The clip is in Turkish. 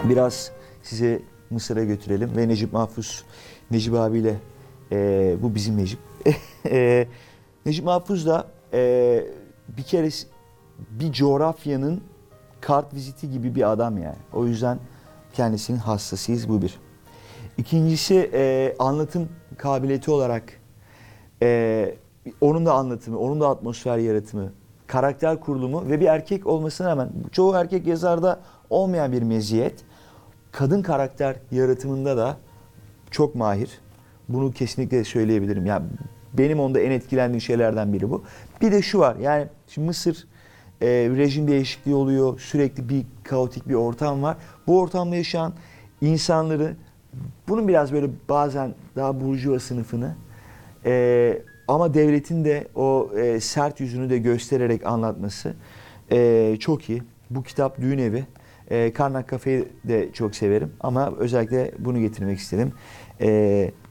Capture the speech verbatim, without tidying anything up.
Biraz size Mısır'a götürelim ve Necip Mahfuz, Necip abiyle, e, bu bizim Necip. e, Necip Mahfuz da e, bir kere bir coğrafyanın kart viziti gibi bir adam yani. O yüzden kendisinin hastasıyız, bu bir. İkincisi e, anlatım kabiliyeti olarak e, onun da anlatımı, onun da atmosfer yaratımı, karakter kurulumu ve bir erkek olmasına rağmen çoğu erkek yazarda olmayan bir meziyet. Kadın karakter yaratımında da çok mahir. Bunu kesinlikle söyleyebilirim. Yani benim onda en etkilendiğim şeylerden biri bu. Bir de şu var. Yani şimdi Mısır e, rejim değişikliği oluyor. Sürekli bir kaotik bir ortam var. Bu ortamda yaşayan insanları, bunun biraz böyle bazen daha burjuva sınıfını e, ama devletin de o e, sert yüzünü de göstererek anlatması e, çok iyi. Bu kitap Düğün Evi. E, Karnak Kafe'yi de çok severim ama özellikle bunu getirmek istedim. E,